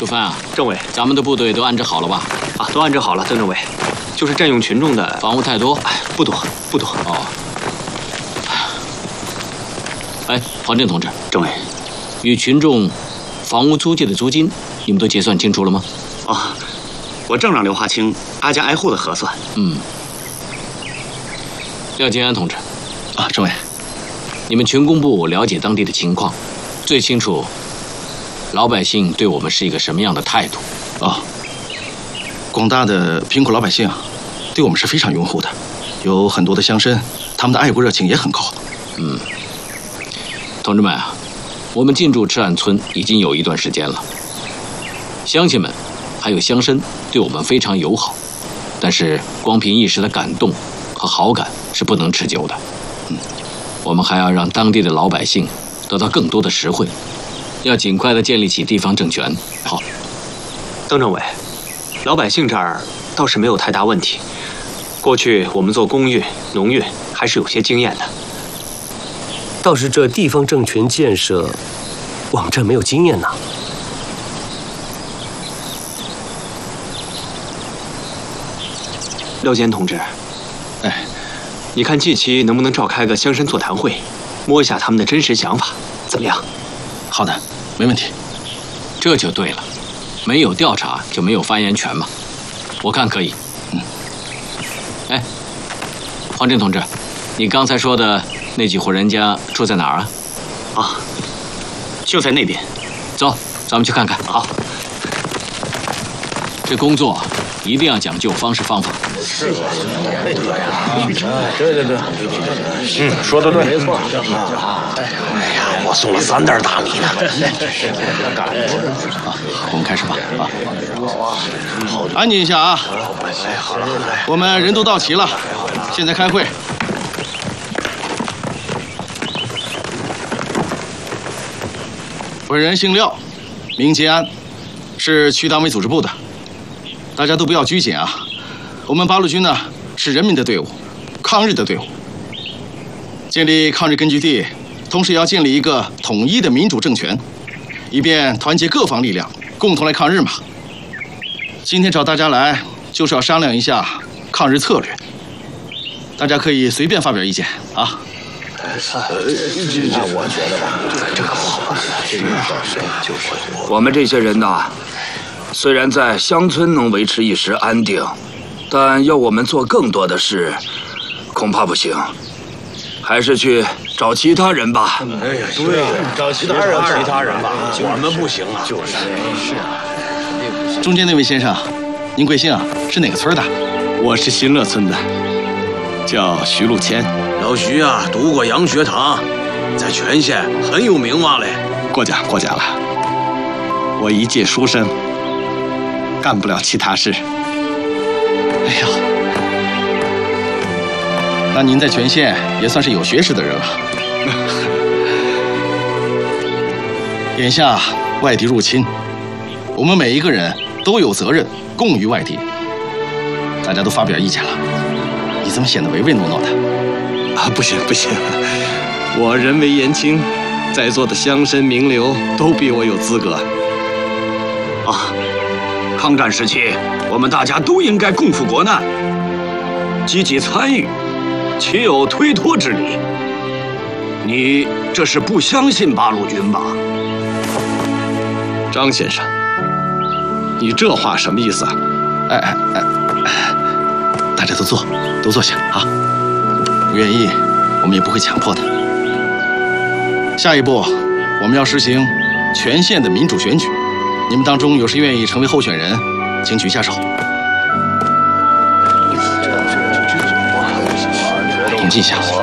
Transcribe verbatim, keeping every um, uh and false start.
主藩啊， 政委， 咱们的部队都安置好了吧？ 啊，都安置好了，曾政委。就是占用群众的房屋太多， 哎，不多，不多。 哦。哎，黄振同志， 政委， 与群众房屋租借的租金，你们都结算清楚了吗？ 啊，我正让刘华清挨家挨户的核算。 嗯。廖金安同志， 啊，政委， 你们群工部了解当地的情况，最清楚老百姓对我们是一个什么样的态度。 哦。广大的贫苦老百姓对我们是非常拥护的，有很多的乡绅，他们的爱国热情也很高。 嗯，同志们啊，我们进驻赤岸村已经有一段时间了，乡亲们还有乡绅对我们非常友好，但是光凭一时的感动和好感是不能持久的。嗯，我们还要让当地的老百姓得到更多的实惠，要尽快的建立起地方政权。好， 邓政委。老百姓这儿倒是没有太大问题，过去我们做公运、农运还是有些经验的。 倒是这地方政权建设，我们这没有经验呐。 廖坚同志， 哎， 你看近期能不能召开个乡绅座谈会，摸一下他们的真实想法，怎么样？ 好的，没问题。 这就对了。没有调查就没有发言权嘛，我看可以。嗯。哎，黄振同志，你刚才说的那几户人家住在哪儿啊？ 啊，就在那边。 走，咱们去看看。 好。 这工作一定要讲究方式方法。 是啊，对呀，对对对，嗯，说的对，没错。哎呀，我送了三袋大米呢。 啊，我们开始吧。啊，安静一下啊！ 哎，好了， 我们人都到齐了，现在开会。本人姓廖，名杰安，是区党委组织部的。大家都不要拘谨啊！我们八路军呢是人民的队伍，抗日的队伍。建立抗日根据地，同时也要建立一个统一的民主政权，以便团结各方力量，共同来抗日嘛。今天找大家来，就是要商量一下抗日策略。大家可以随便发表意见啊。 那我觉得吧，这个不好，这个就是我们这些人呐，虽然在乡村能维持一时安定，但要我们做更多的事，恐怕不行。还是去找其他人吧。 哎呀，对，找其他人，其他人吧，我们不行啊。就是，是啊。 中间那位先生，您贵姓啊？是哪个村的？ 我是新乐村的，叫徐路谦。 老徐啊，读过洋学堂，在全县很有名望嘞。 过奖过奖了，我一介书生，干不了其他事。 哎呀，那您在全县也算是有学识的人了。眼下外敌入侵，我们每一个人都有责任共御外敌。大家都发表意见了，你怎么显得唯唯诺诺的？ 啊，不行不行，我人微言轻，在座的乡绅名流都比我有资格。 啊，抗战时期，我们大家都应该共赴国难，积极参与，岂有推脱之理？你这是不相信八路军吧？ 张先生，你这话什么意思啊？ 哎哎哎，大家都坐，都坐下啊！不愿意，我们也不会强迫的。下一步，我们要实行全县的民主选举。你们当中有谁愿意成为候选人，请举下手。统计一下。